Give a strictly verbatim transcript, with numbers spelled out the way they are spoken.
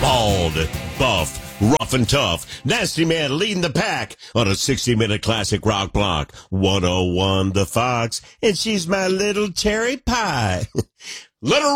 Bald, buff, rough and tough, nasty man leading the pack on a sixty-minute classic rock block. one oh one The Fox, and she's my little cherry pie. Let her